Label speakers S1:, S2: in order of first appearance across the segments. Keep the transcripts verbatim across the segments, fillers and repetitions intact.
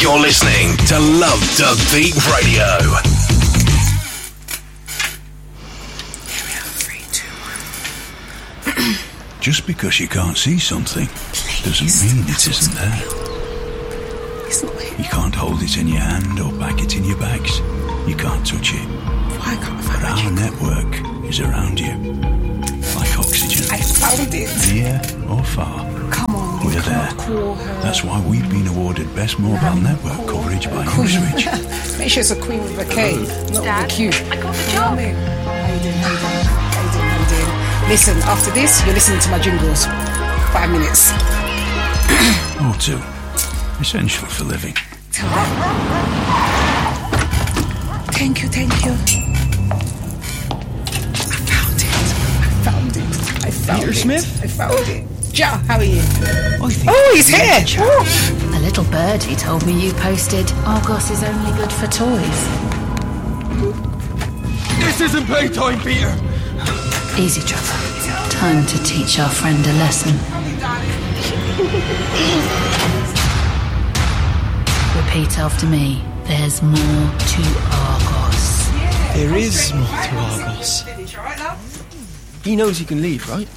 S1: You're listening to Love Dub Beat Radio.
S2: Just because you can't see something
S3: Please,
S2: doesn't mean it isn't there.
S3: It's not here.
S2: You can't hold it in your hand or pack it in your bags. You can't touch it.
S3: Why can't I
S2: But
S3: find my
S2: our
S3: jingle?
S2: network is around you, like oxygen.
S3: I found it.
S2: Near or far,
S3: Come on,
S2: we're
S3: you
S2: there.
S3: can't call her.
S2: That's why we've been awarded Best Mobile Network Coverage by Newsreach.
S3: Make sure it's a queen with a K, not
S4: Dad,
S3: with a Q.
S4: I got the
S3: You know
S4: job.
S3: what I mean? How you doing? How you doing? How you doing? How you doing? Listen, after this, you're listening to my jingles. Five minutes.
S2: O two, essential for living.
S3: Thank you, thank you. I found it. I found it. I found
S5: Peter
S3: it.
S5: Smith?
S3: I found it. Ja, how are you?
S5: I think
S3: Oh, he's here. Woo.
S4: A little birdie told me you posted Argos is only good for toys.
S5: this isn't playtime, Peter.
S4: Easy, Trevor. Time to teach our friend a lesson. Repeat after me. There's more to Argos.
S5: There is more to Argos. He knows he can leave, right?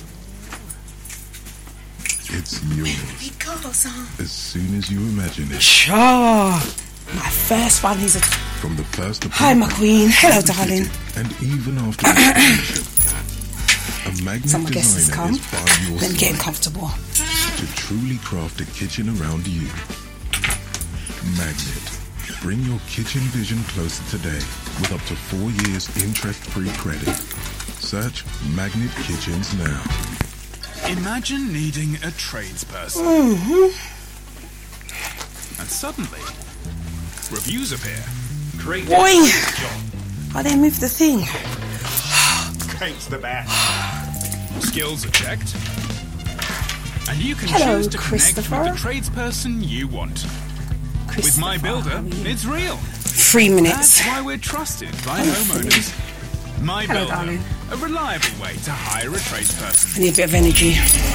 S6: It's yours
S3: Because, uh,
S6: as soon as you imagine it.
S3: Sure. My first one is a...
S6: From the first
S3: Hi, my queen. Hello,
S6: to
S3: darling.
S6: kitchen, and even after installation, a magnet
S3: Some guests has
S6: designer
S3: come.
S6: is by your
S3: Let me get him
S6: side
S3: comfortable.
S6: to truly craft a kitchen around you. Magnet. Bring your kitchen vision closer today with up to four years interest-free credit. Search Magnet Kitchens now.
S7: Imagine needing a tradesperson.
S3: Mm-hmm.
S7: And suddenly, reviews appear. Great
S3: Boy!
S7: job.
S3: Oh, they moved the thing.
S7: Thanks the best. Skills are checked. And you can
S3: Hello,
S7: choose to
S3: Christopher.
S7: connect with the tradesperson you want. With My Builder,
S3: How are you?
S7: it's real.
S3: Three minutes.
S7: That's why we're trusted by homeowners. My
S3: Hello,
S7: Builder,
S3: darling.
S7: a reliable way to hire a tradesperson.
S3: I need a bit of energy.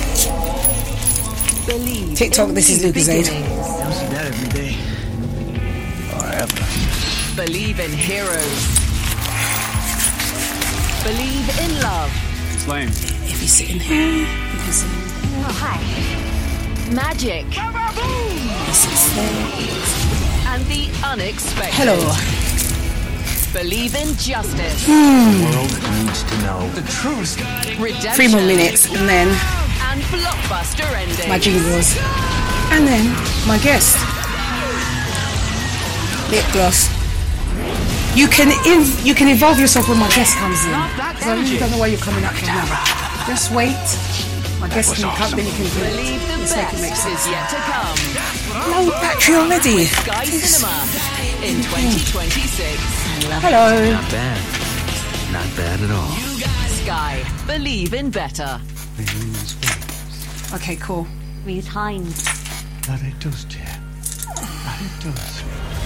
S4: Believe
S3: TikTok,
S4: in
S3: this is
S4: new
S3: Lucas Aid.
S4: beginnings.
S5: I'll see that every day. Forever.
S4: Believe in heroes. Believe in love.
S7: It's lame.
S3: If he's sitting here, he can sit
S4: Oh, hi. Magic.
S3: he sits there.
S4: And the unexpected.
S3: Hello.
S4: Believe in justice.
S5: The world needs to know the truth.
S4: Redemption.
S3: Three more minutes, and then
S4: And blockbuster ending.
S3: my jingles. And then my guest. Lip gloss. You can inv- you can involve yourself when my guest comes in. Because I really don't know why you're coming up from now. Just wait. My guest can come, then you can do it.
S4: Believe the
S3: Let's make it make
S4: best
S3: sense.
S4: is yet to come.
S3: No battery already.
S4: Sky Cinema in twenty twenty-six.
S3: Hello.
S5: Not bad. Not bad at all.
S4: Sky. Believe in better.
S3: Okay, cool.
S4: Reese Hines.
S5: That it does, dear. That it does.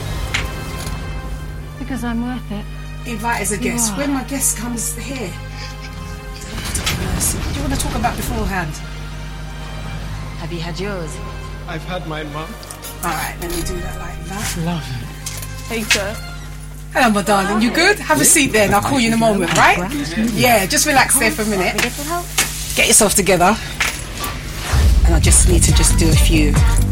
S4: Because I'm worth it.
S3: Invite as a guest. When my guest comes here. What do you want to talk about beforehand?
S4: Have you had yours?
S5: I've had my mum.
S3: Alright, let me do that like that.
S5: Love it.
S4: Hey, sir.
S3: Hello, my darling. You good? Have a seat there and I'll call you in a moment, right? Yeah, just relax there for a minute.
S4: Little help.
S3: Get yourself together. And I just need to just do a few